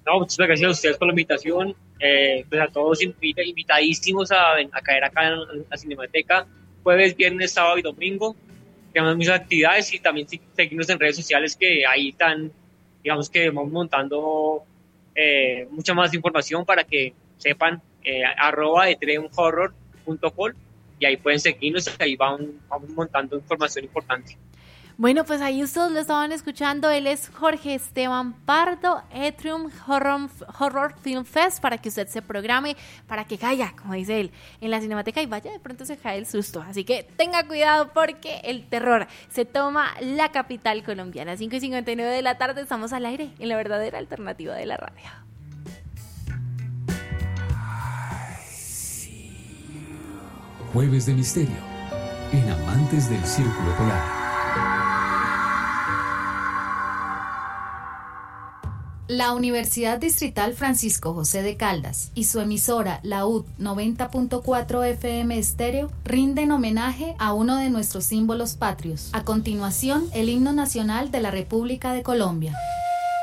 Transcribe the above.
No, muchas gracias a ustedes por la invitación. Pues a todos invitadísimos a caer acá en la Cinemateca, jueves, viernes, sábado y domingo. Tenemos muchas actividades y también seguirnos en redes sociales, que ahí están, digamos que vamos montando mucha más información para que sepan, @ethereumhorror.com, y ahí pueden seguirnos, ahí vamos montando información importante. Bueno, pues ahí ustedes lo estaban escuchando. Él es Jorge Esteban Pardo, Ethereum Horror Film Fest, para que usted se programe, para que caiga, como dice él, en la Cinemateca y vaya, de pronto se cae el susto. Así que tenga cuidado, porque el terror se toma la capital colombiana. 5:59 de la tarde, estamos al aire en la verdadera alternativa de la radio. Jueves de Misterio, en Amantes del Círculo Polar. La Universidad Distrital Francisco José de Caldas y su emisora, la UD 90.4 FM Estéreo, rinden homenaje a uno de nuestros símbolos patrios. A continuación, el himno nacional de la República de Colombia.